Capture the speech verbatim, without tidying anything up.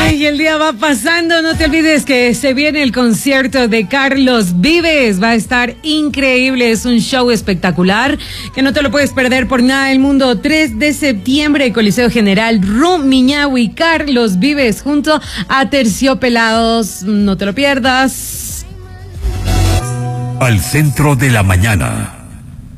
Ay, el día va pasando, no te olvides que se viene el concierto de Carlos Vives, va a estar increíble, es un show espectacular que no te lo puedes perder por nada del mundo. tres de septiembre, Coliseo General Rumiñahui, Carlos Vives junto a Terciopelados, no te lo pierdas. Al centro de la mañana.